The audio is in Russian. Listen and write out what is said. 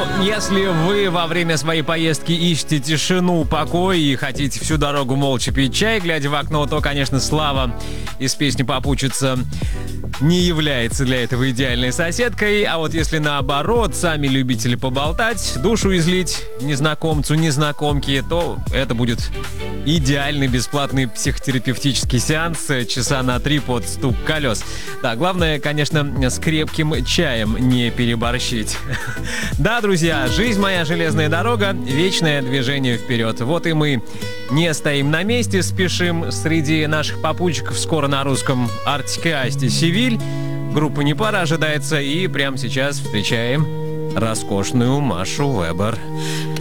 если вы во время своей поездки ищете тишину, покой и хотите всю дорогу молча пить чай, глядя в окно, то, конечно, Слава из песни «Попутчица» не является для этого идеальной соседкой. А вот если наоборот, сами любители поболтать, душу излить незнакомцу, незнакомке, то это будет идеальный бесплатный психотерапевтический сеанс часа на 3 под стук колес. Да, главное, конечно, с крепким чаем не переборщить. Да, друзья, жизнь моя железная дорога, вечное движение вперед. Вот и мы не стоим на месте, спешим. Среди наших попутчиков скоро на русском Артик и Асти Севиль. Группа «Непара» ожидается, и прямо сейчас встречаем роскошную Машу Вебер.